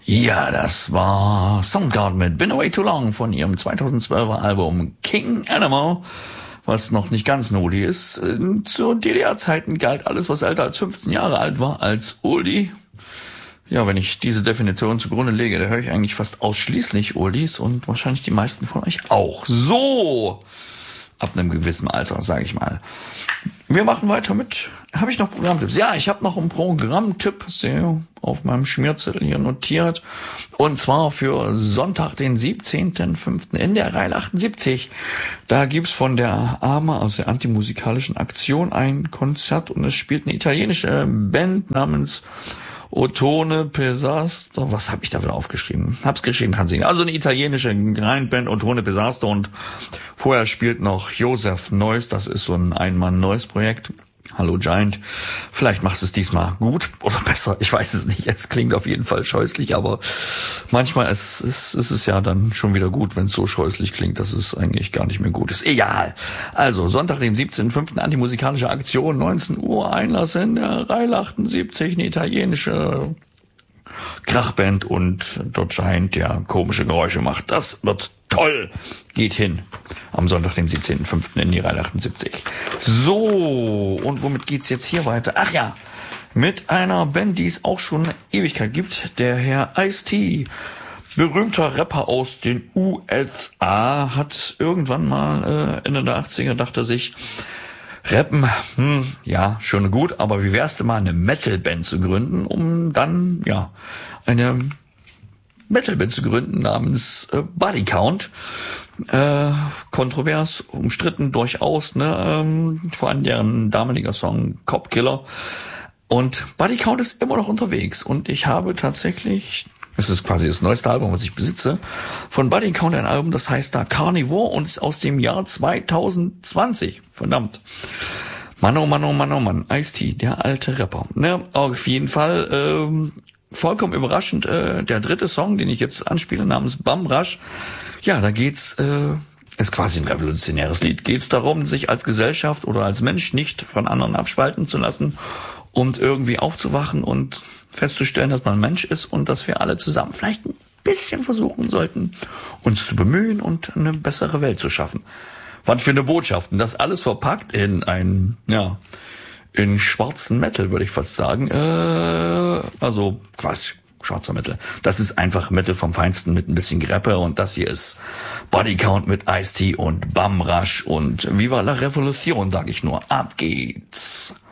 Ja, das war Soundgarden mit Been Away Too Long von ihrem 2012er Album King Animal, was noch nicht ganz ein Oldie ist. Zu DDR-Zeiten galt alles, was älter als 15 Jahre alt war, als Oldie. Ja, wenn ich diese Definition zugrunde lege, da höre ich eigentlich fast ausschließlich Oldies und wahrscheinlich die meisten von euch auch. So, ab einem gewissen Alter, sage ich mal. Wir machen weiter mit, habe ich noch Programmtipps? Ja, ich habe noch einen Programmtipp, sehr auf meinem Schmierzettel hier notiert. Und zwar für Sonntag, den 17.05. in der Reihe 78. Da gibt's von der AMA, also der Antimusikalischen Aktion, ein Konzert und es spielt eine italienische Band namens Ottone Pesasto. Was habe ich da wieder aufgeschrieben? Hab's geschrieben, kann singen. Also eine italienische Grindband, Ottone Pesasto, und vorher spielt noch Josef Neuss. Das ist so ein Ein-Mann-Neuss-Projekt. Hallo Giant. Vielleicht machst du es diesmal gut oder besser. Ich weiß es nicht. Es klingt auf jeden Fall scheußlich, aber manchmal ist es ja dann schon wieder gut, wenn es so scheußlich klingt, dass es eigentlich gar nicht mehr gut ist. Egal. Also Sonntag, den 17.05. Antimusikalische Aktion, 19 Uhr, Einlass in der Reihe 78, eine italienische Krachband und dort Giant, der komische Geräusche macht. Das wird toll. Geht hin. Am Sonntag, dem 17.05. in die Reihe 78. So, und womit geht's jetzt hier weiter? Ach ja, mit einer Band, die es auch schon eine Ewigkeit gibt. Der Herr Ice-T, berühmter Rapper aus den USA, hat irgendwann mal Ende der 80er dachte sich, Rappen, ja, schön und gut, aber wie wär's denn mal eine Metal-Band zu gründen, um dann, ja, eine Metal-Band zu gründen namens Body Count. Kontrovers, umstritten durchaus, ne, vor allem deren damaliger Song Cop Killer. Und Body Count ist immer noch unterwegs und ich habe tatsächlich, das ist quasi das neueste Album, was ich besitze, von Body Count ein Album, das heißt da Carnivore und ist aus dem Jahr 2020. Verdammt. Mann, oh Mann, oh Mann, oh Mann. Ice-T, der alte Rapper. Ne, auf jeden Fall, vollkommen überraschend, der dritte Song, den ich jetzt anspiele, namens Bum Rush. Ja, da geht's, ist quasi ein revolutionäres Lied. Geht's darum, sich als Gesellschaft oder als Mensch nicht von anderen abspalten zu lassen und irgendwie aufzuwachen und festzustellen, dass man ein Mensch ist und dass wir alle zusammen vielleicht ein bisschen versuchen sollten, uns zu bemühen und eine bessere Welt zu schaffen. Was für eine Botschaft. Und das alles verpackt in in schwarzen Metal, würde ich fast sagen. Also quasi schwarzer Metal. Das ist einfach Metal vom Feinsten mit ein bisschen Geräppe und das hier ist Body Count mit Ice-T und Bum Rush und Viva la Revolution, sag ich nur. Ab geht's.